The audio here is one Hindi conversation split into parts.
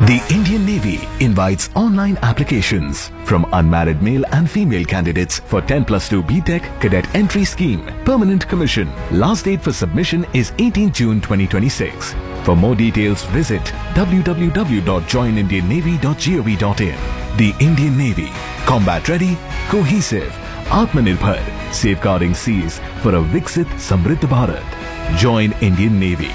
The Indian Navy invites online applications from unmarried male and female candidates for 10+2 BTech Cadet Entry Scheme, Permanent Commission. Last date for submission is 18 June 2026. For more details, visit www.joinindiannavy.gov.in. The Indian Navy, combat ready, cohesive, Atmanirbhar, safeguarding seas for a Viksit Samriddh Bharat. Join Indian Navy.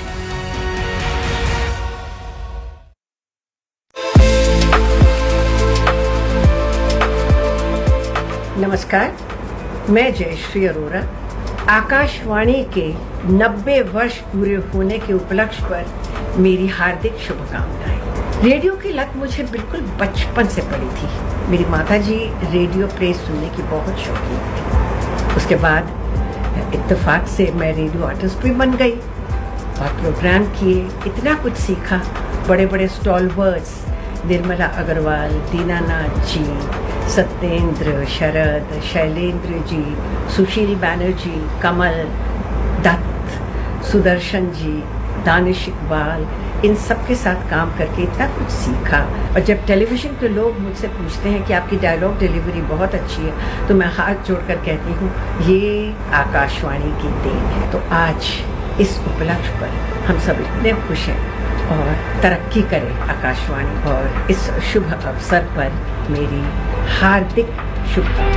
नमस्कार, मैं जयश्री अरोरा। आकाशवाणी के 90 वर्ष पूरे होने के उपलक्ष्य पर मेरी हार्दिक शुभकामनाएं। रेडियो की लत मुझे बिल्कुल बचपन से पड़ी थी। मेरी माताजी रेडियो प्ले सुनने की बहुत शौकीन थी। उसके बाद इत्तेफाक से मैं रेडियो आर्टिस्ट भी बन गई और प्रोग्राम किए, इतना कुछ सीखा। बड़े बड़े स्टॉलवर्ड्स निर्मला अग्रवाल, दीनानाथ जी, सत्येंद्र, शरद, शैलेंद्र जी, सुशील बैनर्जी, कमल दत्त, सुदर्शन जी, दानिश इकबाल, इन सब के साथ काम करके इतना कुछ सीखा। और जब टेलीविज़न के लोग मुझसे पूछते हैं कि आपकी डायलॉग डिलीवरी बहुत अच्छी है, तो मैं हाथ जोड़कर कहती हूँ ये आकाशवाणी की देन है। तो आज इस उपलक्ष्य पर हम सब इतने खुश हैं और तरक्की करे आकाशवाणी। और इस शुभ अवसर पर मेरी हार्दिक शुभकामनाएं।